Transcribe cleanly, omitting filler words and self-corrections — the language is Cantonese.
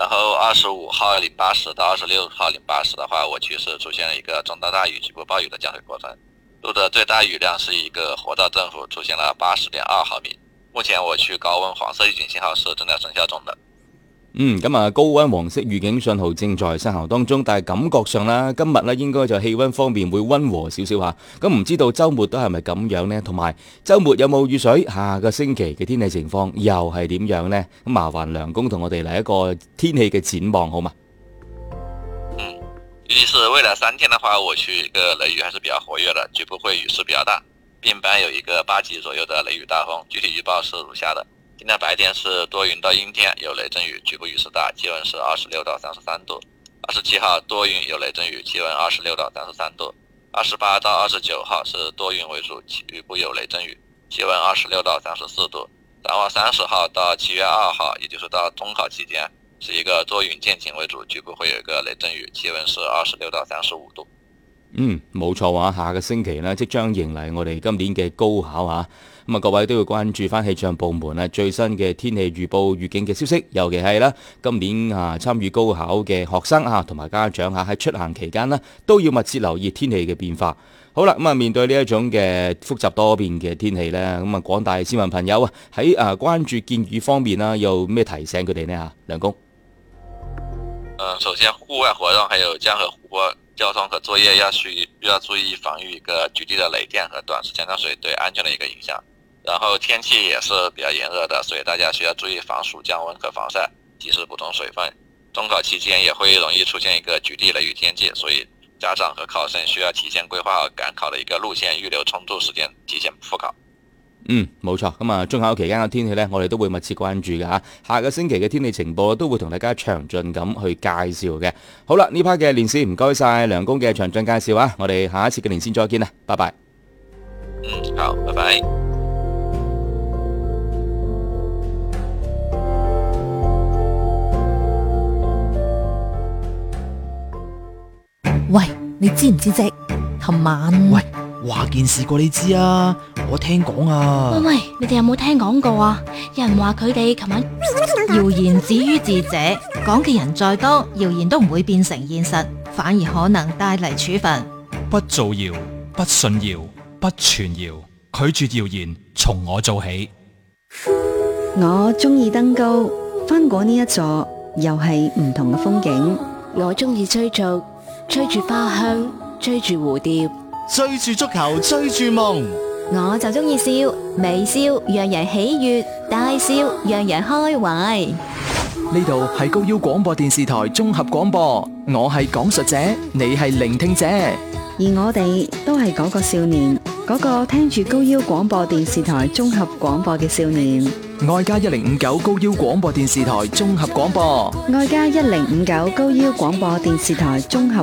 后25号08时到26号08时的话，我区是出现了一个中到大雨局部暴雨的降水过程，录的最大雨量是一个活到政府出现了80.2毫米。目前我區高溫黃色預警信號是正在生效中的。 咁啊，高溫黃色預警信號正在生效當中，但係感覺上啦，今日咧應該就氣溫方面會溫和少少嚇。咁唔知道週末都係咪咁樣呢？同埋週末有冇雨水？下個星期嘅天氣情況又係點樣呢？咁麻煩梁工同我哋嚟一個天氣嘅展望好嗎？ 預計是未來3天的話，我區一個雷雨還是比較活躍的，局部會雨勢比較大，並伴有一個8級左右的雷雨大風。具體預報是如下的：今天白天是多雲到陰天，有雷陣雨，局部雨勢大，氣溫是26到33度。27號多雲有雷陣雨，氣溫26到33度。28到29號是多雲為主，局部有雷陣雨，氣溫26到34度。展望30號到7月2號，也就是到中考期間，是一個多雲見晴為主，局部會有一個雷陣雨，氣溫是26到35度。 冇錯啊，下個星期呢即將迎嚟我哋今年嘅高考嚇，咁啊各位都要關注翻氣象部門啊最新嘅天氣預報預警嘅消息，尤其係啦今年參與高考嘅學生同埋家長喺出行期間呢都要密切留意天氣嘅變化。好啦，咁啊面對呢一種嘅複雜多變嘅天氣呢，咁啊廣大市民朋友喺關注建議方面啦，有咩提醒佢哋呢嚇？梁工。 首先戶外活動還有江河湖泊交通和作業要注意防禦一個局地的雷電和短時間降水對安全的一個影響。然後天氣也是比較炎熱的，所以大家需要注意防暑降溫和防曬，及時補充水分。中考期間也會容易出現一個局地雷雨天氣，所以家長和考生需要提前規劃好趕考的一個路線，預留充足時間提前復考。 冇錯，咁啊中考期間嘅天氣呢，我哋都會密切關注嘅嚇。下個星期嘅天氣情報都會同大家詳盡咁去介紹嘅。好啦，呢 part 嘅連線唔該晒梁工嘅詳盡介紹啊！我哋下一次嘅連線再見啦，拜拜。 好，拜拜。 喂，你知唔知啫？琴晚喂，話件事過你知啊，我聽講啊。 喂，你哋有冇聽講過啊？有人話佢哋琴晚謠言止於智者，講嘅人再多，謠言都唔會變成現實，反而可能帶嚟處分。 不造謠，不信謠，不傳謠，拒絕謠言，從我做起。 我中意登高，翻過呢一座又係唔同嘅風景。 我中意追逐，追住花香，追住蝴蝶， 追住足球，追住夢。 我就中意笑，微笑讓人喜悅，大笑讓人開懷。 呢度係高腰廣播電視台綜合廣播，我係講述者，你係聆聽者， 而我哋都係嗰個少年，嗰個聽住高腰廣播電視台綜合廣播嘅少年。 愛加1059高腰廣播電視台綜合廣播， 愛加1059高腰廣播電視台綜合